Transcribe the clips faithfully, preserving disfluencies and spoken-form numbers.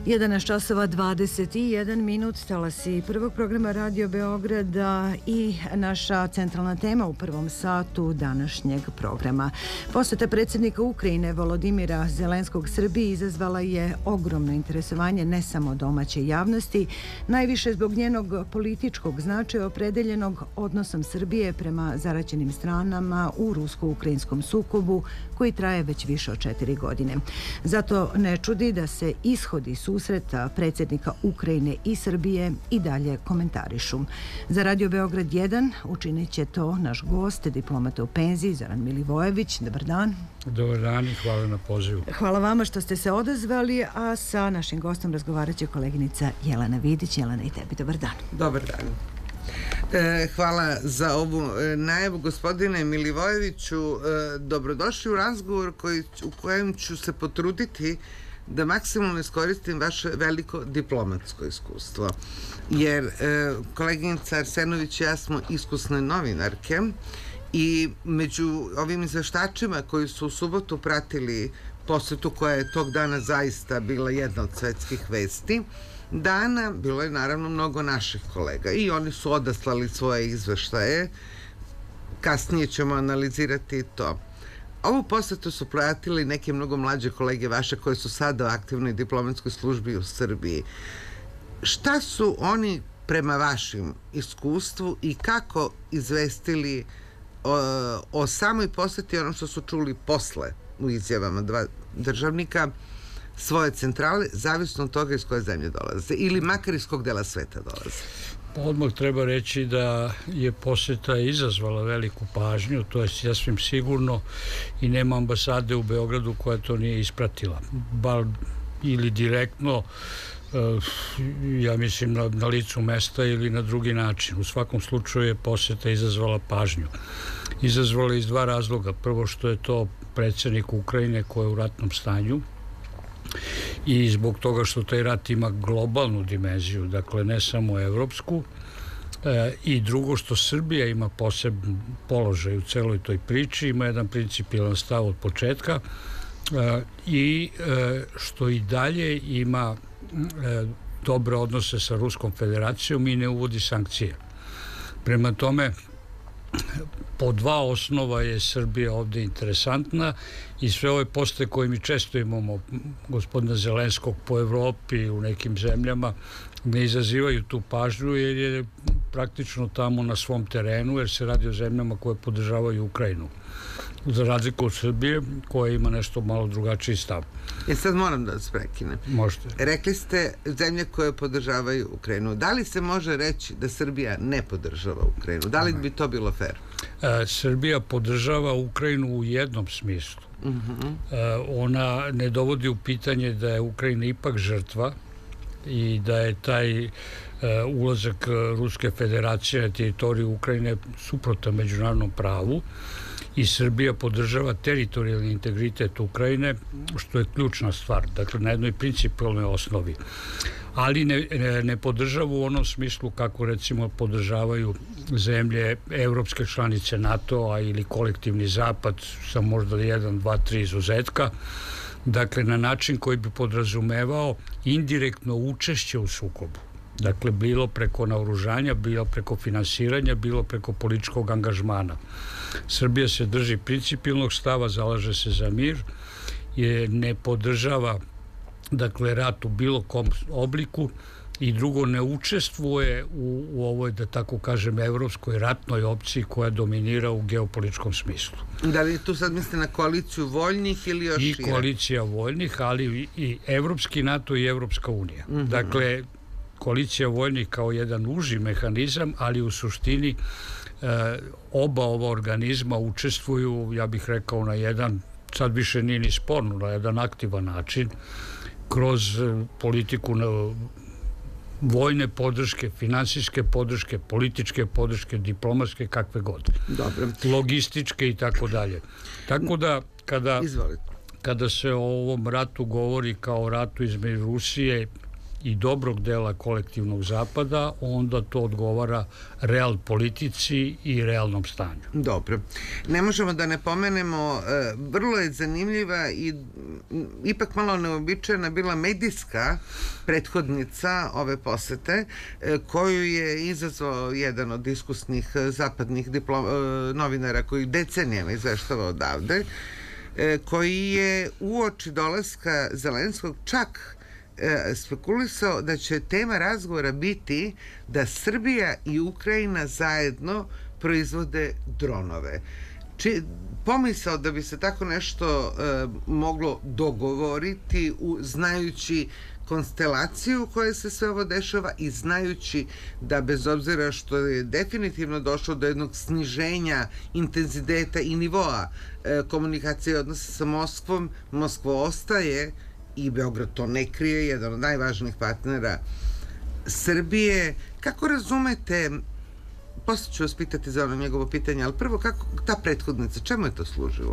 jedanaest časova dvadeset jedan minut, talasi prvog programa Radio Beograda i naša centralna tema u prvom satu današnjeg programa. Poseta predsjednika Ukrajine Volodimira Zelenskog Srbiji izazvala je ogromno interesovanje ne samo domaće javnosti, najviše zbog njenog političkog značaja opredeljenog odnosom Srbije prema zaraćenim stranama u rusko-ukrajinskom sukobu koji traje već više od četiri godine. Zato ne čudi da se ishodi susreta predsjednika Ukrajine i Srbije i dalje komentarišu. Za Radio Beograd jedan učinit će to naš gost, diplomata u penziji Zoran Milivojević. Dobar dan. Dobar dan i hvala na pozivu. Hvala vama što ste se odazvali, a sa našim gostom razgovarat će koleginica Jelena Vidić. Jelena, i tebi dobar dan. Dobar dan. E, hvala za ovu e, najavu, gospodine Milivojeviću. E, dobrodošli u razgovor koji, u kojem ću se potruditi da maksimalno iskoristim vaše veliko diplomatsko iskustvo. Jer e, koleginica Arsenović i ja smo iskusne novinarke i među ovim izveštačima koji su u subotu pratili posetu koja je tog dana zaista bila jedna od svetskih vesti dana, bilo je naravno mnogo naših kolega i oni su odaslali svoje izveštaje. Kasnije ćemo analizirati to. Ovu posetu su pratili neke mnogo mlađe kolege vaše koje su sada u aktivnoj diplomatskoj službi u Srbiji. Šta su oni prema vašim iskustvu i kako izvestili o, o samoj poseti, ono što su čuli posle u izjavama dva državnika svoje centrale, zavisno od toga iz koje zemlje dolaze ili makar iz kog dela sveta dolaze? Odmah treba reći da je poseta izazvala veliku pažnju, to je sasvim sigurno, i nema ambasade u Beogradu koja to nije ispratila. Bar ili direktno, ja mislim na, na licu mesta ili na drugi način. U svakom slučaju je poseta izazvala pažnju. Izazvala iz dva razloga. Prvo što je to predsjednik Ukrajine koji je u ratnom stanju, i zbog toga što taj rat ima globalnu dimenziju, dakle ne samo evropsku, e, i drugo što Srbija ima poseban položaj u celoj toj priči, ima jedan principijelan stav od početka, e, i e, što i dalje ima e, dobre odnose sa Ruskom federacijom i ne uvodi sankcije. Prema tome, po dva osnova je Srbija ovdje interesantna i sve ove poste koje mi često imamo gospodina Zelenskog po Evropi u nekim zemljama ne izazivaju tu pažnju jer je praktično tamo na svom terenu, jer se radi o zemljama koje podržavaju Ukrajinu, za razliku od Srbije koja ima nešto malo drugačiji stav. E sad moram da vas prekinem. Možete. Rekli ste zemlje koje podržavaju Ukrajinu. Da li se može reći da Srbija ne podržava Ukrajinu? Da li bi to bilo fair? E, Srbija podržava Ukrajinu u jednom smislu. Uh-huh. e, ona ne dovodi u pitanje da je Ukrajina ipak žrtva i da je taj e, ulazak Ruske federacije na teritoriju Ukrajine suprotan međunarodnom pravu, i Srbija podržava teritorijalni integritet Ukrajine, što je ključna stvar, dakle na jednoj principijelnoj osnovi, ali ne, ne, ne podržava u onom smislu kako recimo podržavaju zemlje evropske članice NATO-a ili kolektivni zapad sa možda jedan, dva, tri izuzetka, dakle na način koji bi podrazumevao indirektno učešće u sukobu. Dakle, bilo preko naoružanja, bilo preko finansiranja, bilo preko političkog angažmana. Srbija se drži principijelnog stava, zalaže se za mir, je ne podržava dakle rat u bilo kom obliku i drugo ne učestvuje u, u ovoj, da tako kažem, evropskoj ratnoj opciji koja dominira u geopolitičkom smislu. Da li tu sad mislite na koaliciju voljnih ili još I šire? Koalicija voljnih, ali i evropski NATO i Evropska unija. Mm-hmm. Dakle, koalicija voljnih kao jedan uži mehanizam, ali u suštini e, oba ova organizma učestvuju, ja bih rekao, na jedan, sad više nije ni sporno, na jedan aktivan način, kroz e, politiku na, vojne podrške, finansijske podrške, političke podrške, diplomatske, kakve god. Dobro. Logističke i tako dalje. Tako da, kada, Izvolite. kada se o ovom ratu govori kao ratu između Rusije i dobrog dela kolektivnog zapada, onda to odgovara real politici i realnom stanju. Dobro. Ne možemo da ne pomenemo, vrlo je zanimljiva i ipak malo neobičajna bila medijska prethodnica ove posete, koju je izazvao jedan od iskusnih zapadnih diplom, novinara koji decenijama izveštava odavde, koji je uoči dolaska Zelenskog čak spekulisao da će tema razgovora biti da Srbija i Ukrajina zajedno proizvode dronove. Či, pomisao da bi se tako nešto e, moglo dogovoriti u, znajući konstelaciju koja se sve ovo dešava i znajući da bez obzira što je definitivno došlo do jednog sniženja intenziteta i nivoa e, komunikacije odnosa sa Moskvom, Moskva ostaje i Beograd to ne krije, jedan od najvažnijih partnera Srbije. Kako razumete, posle ću vas pitati za ono njegovo pitanje, ali prvo, kako ta prethodnica, čemu je to služilo?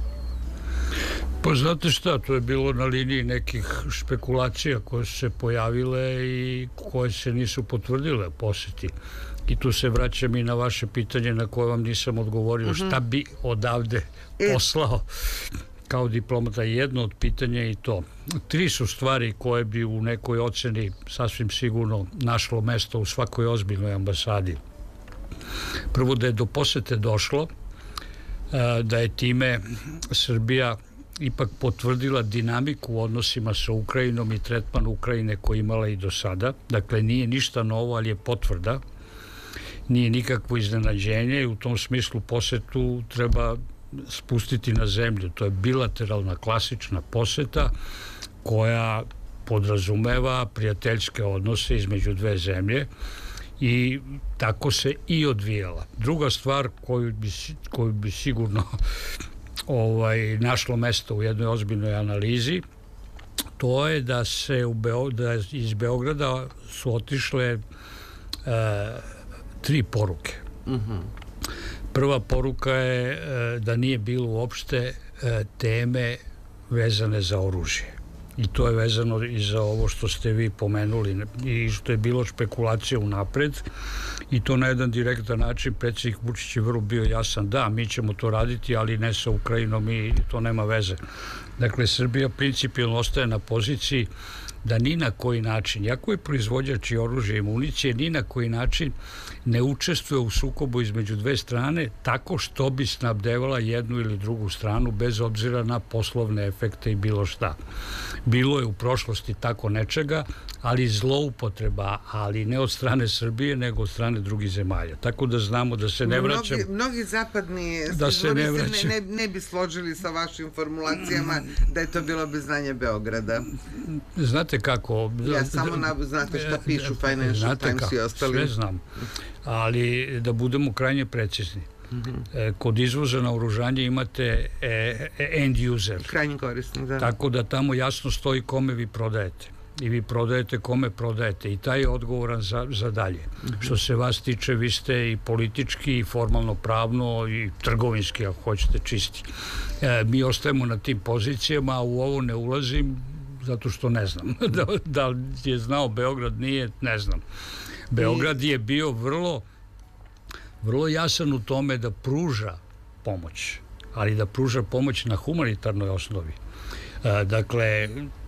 Pa znate šta, to je bilo na liniji nekih špekulacija koje su se pojavile i koje se nisu potvrdile poseti. I tu se vraćam i na vaše pitanje na koje vam nisam odgovorio. Uh-huh. Šta bi odavde e. poslao kao diplomata? Jedno od pitanja je i to. Tri su stvari koje bi u nekoj oceni sasvim sigurno našlo mesto u svakoj ozbiljnoj ambasadi. Prvo, da je do posete došlo, da je time Srbija ipak potvrdila dinamiku u odnosima sa Ukrajinom i tretman Ukrajine koji imala i do sada. Dakle, nije ništa novo, ali je potvrda. Nije nikakvo iznenađenje i u tom smislu posetu treba spustiti na zemlju. To je bilateralna, klasična poseta koja podrazumeva prijateljske odnose između dve zemlje i tako se i odvijala. Druga stvar koju bi, koju bi sigurno ovaj, našlo mesto u jednoj ozbiljnoj analizi, to je da se u Beo, da iz Beograda su otišle e, tri poruke. Mm-hmm. Prva poruka je e, da nije bilo uopšte e, teme vezane za oružje. I to je vezano i za ovo što ste vi pomenuli i što je bilo špekulacija unapred i to na jedan direktan način. Predsjednik Vučić je vrlo bio jasan, da, mi ćemo to raditi, ali ne sa Ukrajinom i to nema veze. Dakle, Srbija principijelno ostaje na poziciji da ni na koji način, jako je proizvođač i oružja i municije, ni na koji način ne učestvuje u sukobu između dve strane tako što bi snabdevala jednu ili drugu stranu bez obzira na poslovne efekte i bilo šta. Bilo je u prošlosti tako nečega, ali zloupotreba, ali ne od strane Srbije, nego od strane drugih zemalja. Tako da znamo da se ne vraćam... Mnogi, mnogi zapadni da se ne, ne, ne, ne bi složili sa vašim formulacijama da je to bilo bez znanja Beograda. Znate kako... Ja samo na, znate šta pišu Financial Times i ostali. Sve znam, ali da budemo krajnje precizni. Mm-hmm. Kod izvoza naoružanja imate end user. Krajnji korisnik, da. Tako da tamo jasno stoji kome vi prodajete. I vi prodajete kome prodajete. I taj je odgovoran za, za dalje. Mm-hmm. Što se vas tiče, vi ste i politički, i formalno pravno, i trgovinski, ako hoćete, čisti. E, mi ostajemo na tim pozicijama, a u ovo ne ulazim zato što ne znam. da, da je znao Beograd, nije, ne znam. Beograd je bio vrlo vrlo jasan u tome da pruža pomoć, ali da pruža pomoć na humanitarnoj osnovi. E, dakle,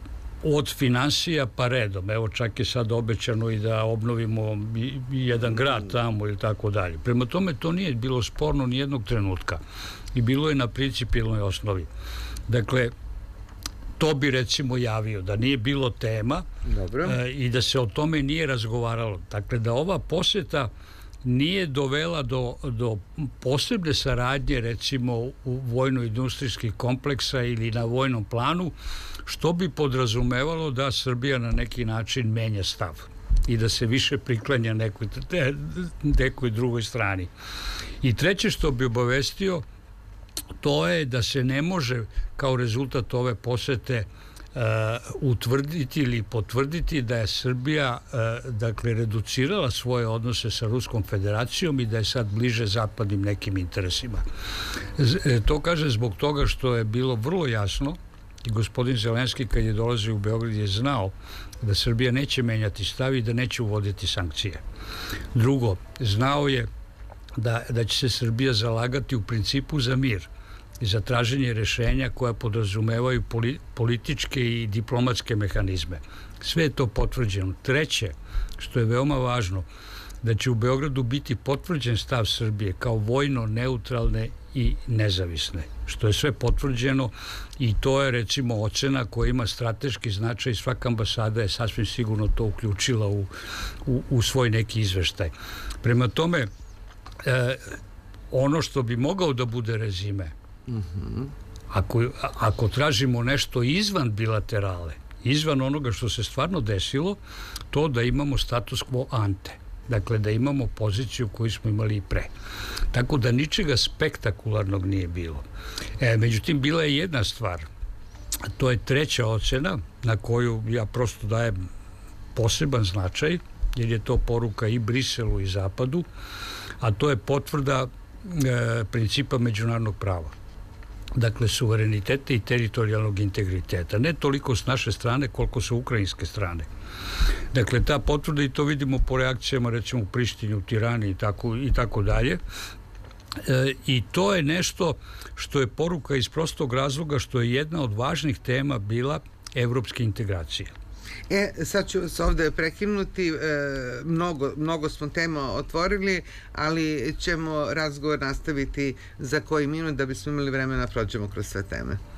od finansija pa redom. Evo, čak je sad obećano i da obnovimo jedan grad tamo ili tako dalje. Prema tome, to nije bilo sporno ni jednog trenutka. I bilo je na principijelnoj osnovi. Dakle, to bi recimo javio, da nije bilo tema. Dobro. E, i da se o tome nije razgovaralo. Dakle, da ova posjeta nije dovela do, do posebne saradnje recimo u vojno-industrijskih kompleksa ili na vojnom planu, što bi podrazumevalo da Srbija na neki način menja stav i da se više priklanja nekoj, nekoj drugoj strani. I treće što bi obavestio, to je da se ne može kao rezultat ove posete Uh, utvrditi ili potvrditi da je Srbija uh, dakle reducirala svoje odnose sa Ruskom federacijom i da je sad bliže zapadnim nekim interesima. Z, to kaže zbog toga što je bilo vrlo jasno i gospodin Zelenski kad je dolazio u Beograd je znao da Srbija neće menjati stav i da neće uvoditi sankcije. Drugo, znao je da, da će se Srbija zalagati u principu za mir i za traženje rešenja koja podrazumevaju poli, političke i diplomatske mehanizme. Sve je to potvrđeno. Treće, što je veoma važno, da će u Beogradu biti potvrđen stav Srbije kao vojno neutralne i nezavisne, što je sve potvrđeno i to je recimo ocena koja ima strateški značaj i svaka ambasada je sasvim sigurno to uključila u, u, u svoj neki izveštaj. Prema tome, e, ono što bi mogao da bude rezime, mm-hmm. ako, ako tražimo nešto izvan bilaterale, izvan onoga što se stvarno desilo, to da imamo status quo ante. Dakle, da imamo poziciju koju smo imali i pre. Tako da ničega spektakularnog nije bilo. E, međutim, bila je jedna stvar. To je treća ocena na koju ja prosto dajem poseban značaj, jer je to poruka i Briselu i Zapadu, a to je potvrda e, principa međunarodnog prava. Dakle, suvereniteta i teritorijalnog integriteta. Ne toliko s naše strane, koliko sa ukrajinske strane. Dakle, ta potvrda, i to vidimo po reakcijama, recimo u Prištini, u Tirani i tako, i tako dalje. E, I to je nešto što je poruka iz prostog razloga što je jedna od važnih tema bila evropske integracije. E, sad ću se ovdje prekinuti, e, mnogo, mnogo smo tema otvorili, ali ćemo razgovor nastaviti za koji minut da bismo imali vremena prođemo kroz sve teme.